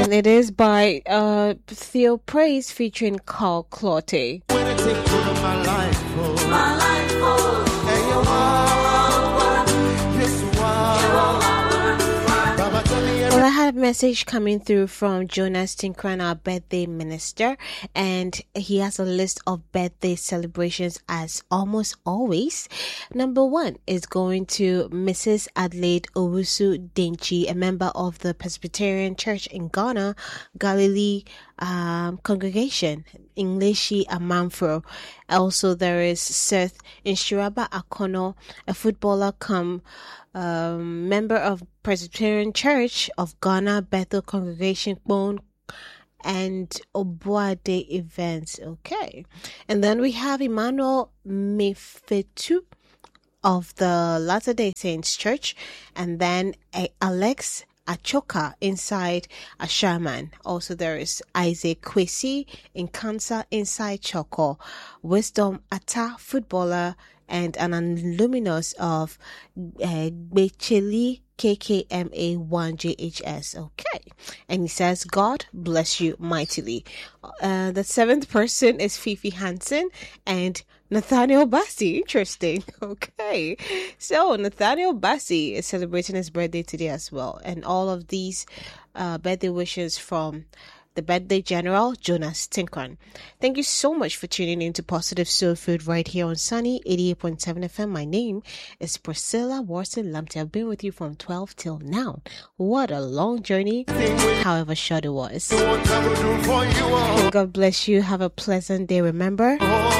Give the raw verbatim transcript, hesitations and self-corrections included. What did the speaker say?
And it is by uh, Theo Praise featuring Carl Clotte. When I take hold of my life, oh. My life, oh. And you are, yes, you are. Baba, tell me Well, I had a message coming through from Jonas Tinkran, our birthday minister, and he has a list of birthday celebrations as almost always. Number one is going to Missus Adelaide Owusu Denchi, a member of the Presbyterian Church in Ghana, Galilee um, congregation, Englishi Amanfro. Also, there is Seth Inshiraba Akono, a footballer come um, member of Presbyterian Church of Ghana, Bethel Congregation, Bone, and Obuade Events. Okay. And then we have Emmanuel Mefetu of the Latter-day Saints Church, and then uh, Alex Achoka inside Ashaman. Also, there is Isaac Kwesi in Kansa inside Choco, Wisdom Atta footballer, and an alumnus of uh, Becheli K K M A one J H S. Okay. And he says, God bless you mightily. Uh, the seventh person is Fifi Hansen and Nathaniel Bassi. Interesting. Okay. So Nathaniel Bassi is celebrating his birthday today as well. And all of these uh, birthday wishes from the birthday general, Jonas Tinkran. Thank you so much for tuning in to Positive Soul Food right here on Sunny eighty-eight point seven F M. My name is Priscilla Warson Lamptey. I've been with you from twelve till now. What a long journey, however short it was. what I will do for you, oh. God bless you. Have a pleasant day. Remember,